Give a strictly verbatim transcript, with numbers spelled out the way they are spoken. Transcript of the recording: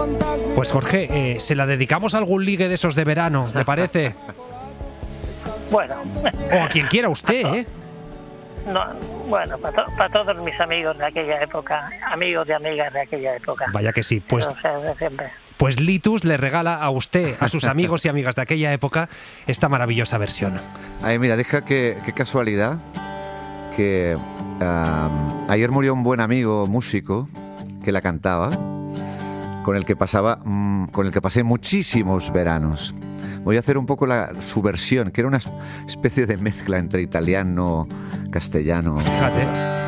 Pues Jorge, eh, se la dedicamos a algún ligue de esos de verano, ¿le parece? Bueno. O a quien quiera usted, ¿eh? No, bueno, para, to- para todos mis amigos de aquella época, amigos y amigas de aquella época. Vaya que sí, pues... O sea, de siempre. Pues Litus le regala a usted, a sus amigos y amigas de aquella época, esta maravillosa versión. Ay, mira, deja que, qué casualidad que um, ayer murió un buen amigo músico que la cantaba, con el que pasaba, mm, con el que pasé muchísimos veranos. Voy a hacer un poco la, su versión, que era una especie de mezcla entre italiano, castellano. Fíjate.